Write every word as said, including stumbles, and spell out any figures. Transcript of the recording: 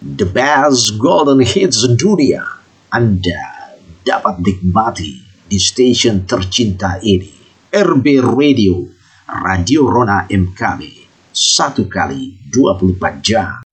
The best golden hits dunia Anda dapat nikmati di stasiun tercinta ini. R B Radio, Radio Rona M K B, satu kali dua puluh empat jam.